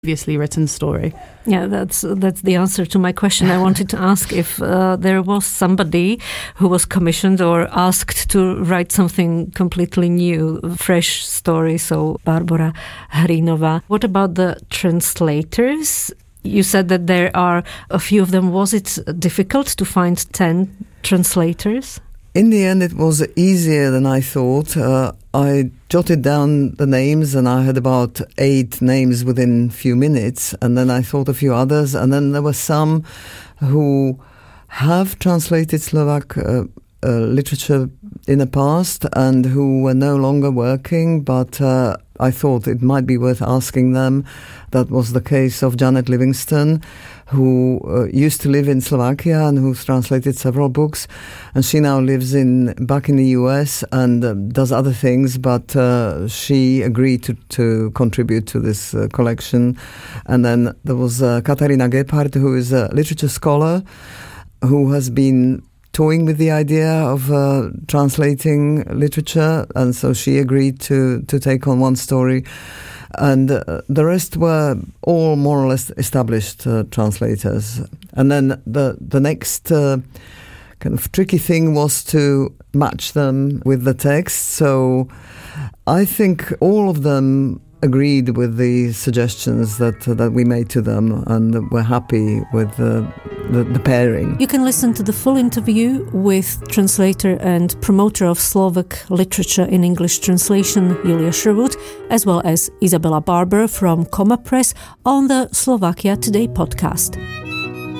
previously written story. Yeah, that's the answer to my question. I wanted to ask if there was somebody who was commissioned or asked to write something completely new, fresh story. So Barbora Hrinova. What about the translators? You said that there are a few of them. Was it difficult to find 10 translators? In the end, it was easier than I thought. I jotted down the names, and I had about 8 names within a few minutes. And then I thought a few others. And then there were some who have translated Slovak literature in the past and who were no longer working, but I thought it might be worth asking them. That was the case of Janet Livingston, who used to live in Slovakia and who's translated several books, and she now lives back in the US and does other things, but she agreed to contribute to this collection. And then there was Katarina Gebhardt, who is a literature scholar who has been toying with the idea of translating literature, and so she agreed to take on one story. And the rest were all more or less established translators. And then the next kind of tricky thing was to match them with the text. So I think all of them agreed with the suggestions that we made to them, and were happy with the pairing. You can listen to the full interview with translator and promoter of Slovak literature in English translation Julia Sherwood, as well as Isabella Barber from Coma Press on the Slovakia Today podcast.